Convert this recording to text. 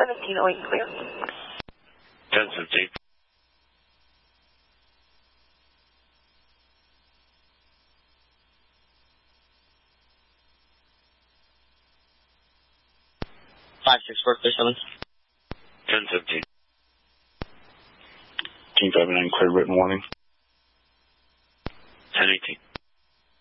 1708 clear. 10:15. 56437. 10:15. King 59 clear written warning. 10:18.